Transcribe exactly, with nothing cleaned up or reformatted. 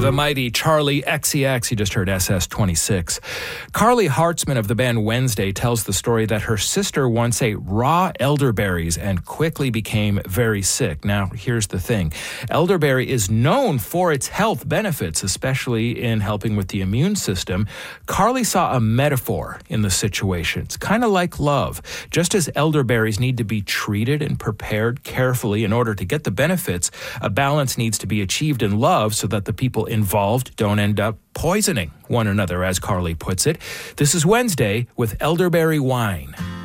The mighty Charlie X C X. You just heard S S twenty-six. Carly Hartzman of the band Wednesday tells the story that her sister once ate raw elderberries and quickly became very sick. Now, here's the thing. Elderberry is known for its health benefits, especially in helping with the immune system. Carly saw a metaphor in the situation. It's kind of like love. Just as elderberries need to be treated and prepared carefully in order to get the benefits, a balance needs to be achieved in love so that the people involved don't end up poisoning one another, as Carly puts it. This is Wednesday with Elderberry Wine.